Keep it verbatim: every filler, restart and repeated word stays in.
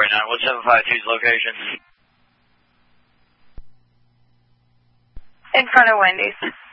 right now. What's seven five two's location? In front of Wendy's.